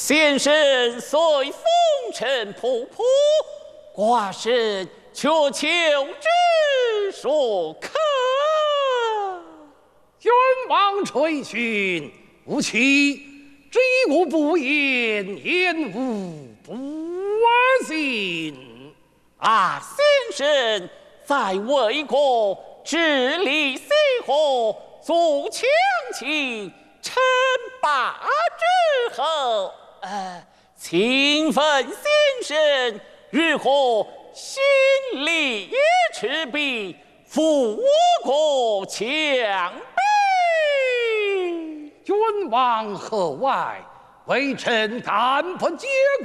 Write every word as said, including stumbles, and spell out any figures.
先生虽风尘仆仆，寡人却求之所可。 君王垂询，吾妻知无不言，言无不信。 啊，先生在为国治理西河，筑强秦，称霸之后，呃，请问先生如何心力持璧，扶我国强兵？ 君王何外？微臣敢不结